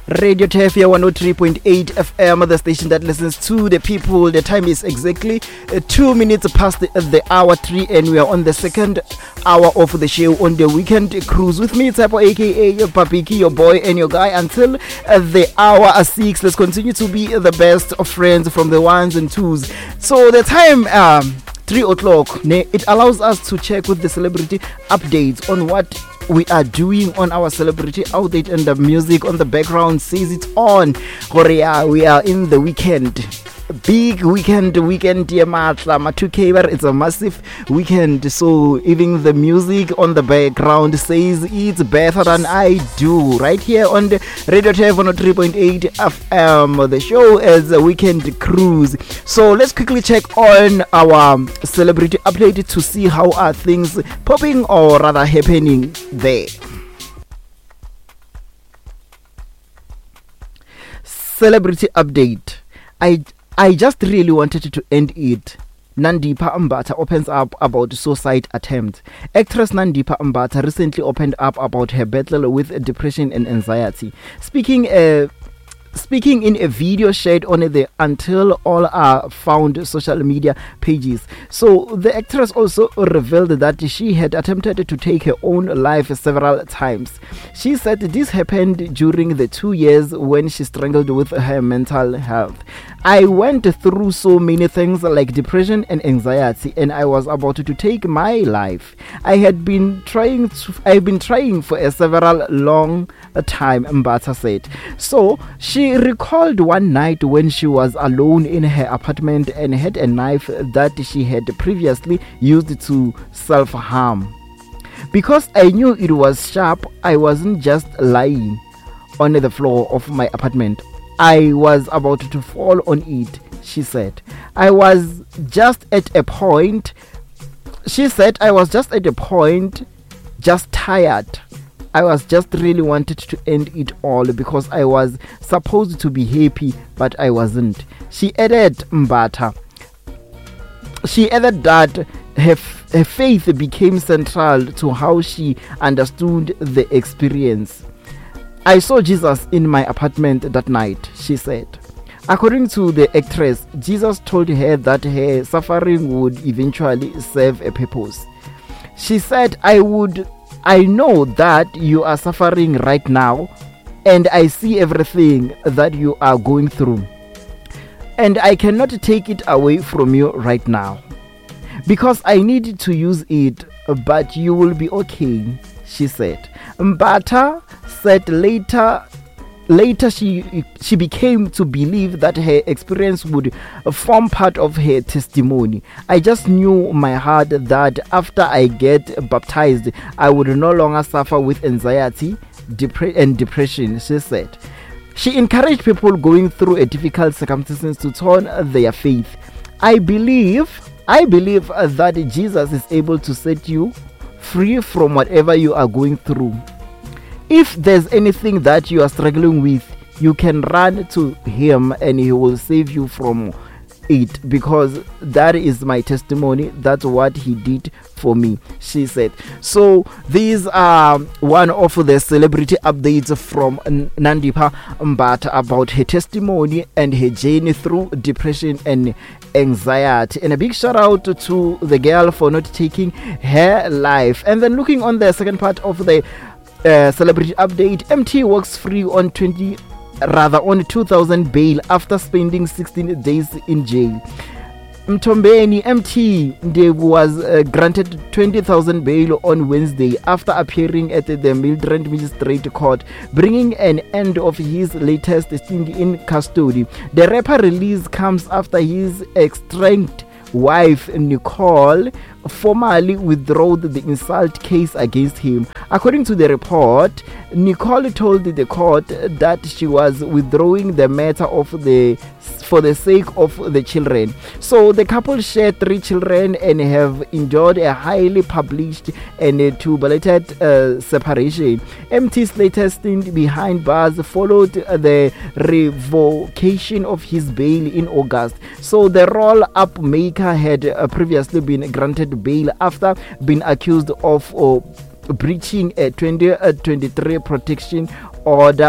Radio Tefia 103.8 FM, the station that listens to the people. The time is exactly 2 minutes past the hour 3, and we are on the second hour of the show on the weekend cruise with me, Tsepo, aka Papiki, your boy and your guy, until the hour 6. Let's continue to be the best of friends from the ones and twos. So the time 3 o'clock, it allows us to check with the celebrity updates on what we are doing on our celebrity outlet, and the music on the background says it on. Korea, we are in the weekend. Big weekend, yeah, Matla 2K, but it's a massive weekend. So even the music on the background says it's better than I do. Right here on the Radio Tef 103.8 FM, the show is a weekend cruise. So let's quickly check on our celebrity update to see how are things popping or rather happening there. Celebrity update. I just really wanted to end it. Nandipha Mbatha opens up about suicide attempt. Actress Nandipha Mbatha recently opened up about her battle with depression and anxiety. Speaking in a video shared on the Until All Are Found social media pages. So the actress also revealed that she had attempted to take her own life several times. She said this happened during the 2 years when she struggled with her mental health. I went through so many things like depression and anxiety, and I was about to take my life. I've been trying for a several long time, Mbatha said. So she recalled one night when she was alone in her apartment and had a knife that she had previously used to self-harm. Because I knew it was sharp, I wasn't just lying on the floor of my apartment. I was about to fall on it, she said. I was just at a point, just tired. I was just really wanted to end it all because I was supposed to be happy, but I wasn't. She added, Mbatha. She added that her faith became central to how she understood the experience. I saw Jesus in my apartment that night, she said. According to the actress, Jesus told her that her suffering would eventually serve a purpose. She said, I know that you are suffering right now, and I see everything that you are going through, and I cannot take it away from you right now because I need to use it, but you will be okay, she said. Mbatha said later she became to believe that her experience would form part of her testimony. I just knew my heart that after I get baptized, I would no longer suffer with anxiety and depression, she said. She encouraged people going through a difficult circumstances to turn their faith. I believe that Jesus is able to set you free from whatever you are going through. If there's anything that you are struggling with, you can run to him and he will save you from it, because that is my testimony. That's what he did for me, she said. So these are one of the celebrity updates from Nandipha Mbatha about her testimony and her journey through depression and anxiety. And a big shout out to the girl for not taking her life. And then looking on the second part of the celebrity update, MT walks free on 2,000 bail after spending 16 days in jail. Mtombeni MT was granted 20,000 bail on Wednesday after appearing at the Midrand Magistrate Court, bringing an end of his latest stint in custody. The rapper release comes after his estranged wife Nicole formally withdrew the insult case against him. According to the report, Nicole told the court that she was withdrawing the matter for the sake of the children. So the couple share 3 children and have endured a highly published and tumultuous separation. MT's latest stint behind bars followed the revocation of his bail in August. So the roll-up maker had previously been granted bail after being accused of breaching a 2023 protection order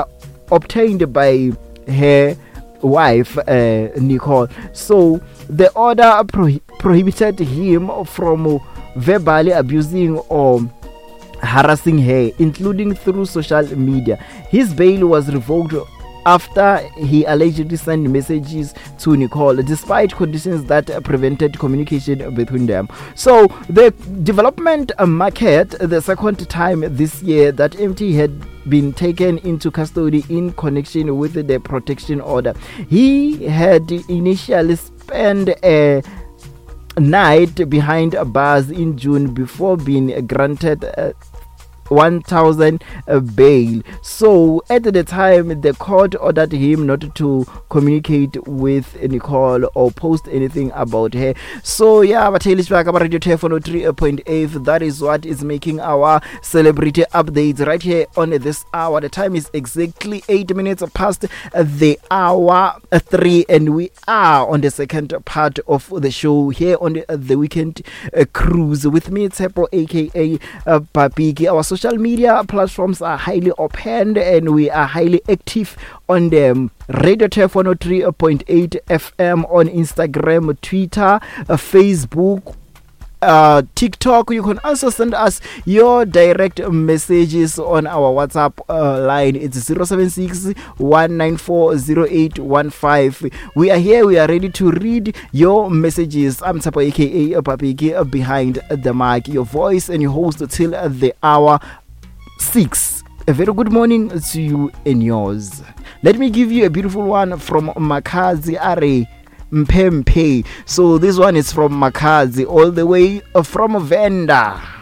obtained by her wife Nicole. So the order prohibited him from verbally abusing or harassing her, including through social media. His bail was revoked after he allegedly sent messages to Nicole despite conditions that prevented communication between them. So the development market the second time this year that MT had been taken into custody in connection with the protection order. He had initially spent a night behind bars in June before being granted 1,000 bail. So at the time, the court ordered him not to communicate with Nicole or post anything about her. So yeah, but Radio 3.8, that is what is making our celebrity updates right here on this hour. The time is exactly 8 minutes past the hour 3, and we are on the second part of the show here on the weekend cruise with me, Tsepo, aka Papiki. Our social media platforms are highly open and we are highly active on them. Radio 103.8 FM on Instagram, Twitter, Facebook, TikTok. You can also send us your direct messages on our WhatsApp line. It's 076-194-0815. We are here, we are ready to read your messages. I'm Tsapo, aka Papiki, behind the mic, your voice and your host till the hour 6. A very good morning to you and yours. Let me give you a beautiful one from Makazi Are Mpempe. So this one is from Makazi, all the way from Venda.